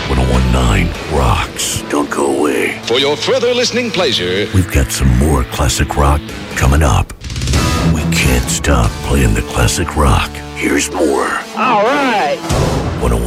1019 rocks. Don't go away. For your further listening pleasure, we've got some more classic rock coming up. We can't stop playing the classic rock. Here's more. All right. 101.